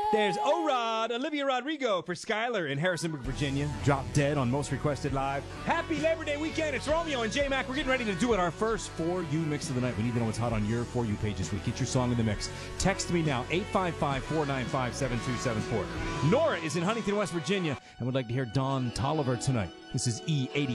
There's O-Rod, Olivia Rodrigo for Skylar in Harrisonburg, Virginia. Drop Dead on Most Requested Live. Happy Labor Day weekend. It's Romeo and J-Mac. We're getting ready to do it. Our first For You mix of the night. We need to know what's hot on your For You page this week. Get your song in the mix. Text me now, 855-495-7274. Nora is in Huntington, West Virginia, and would like to hear Don Tolliver tonight. This is E80.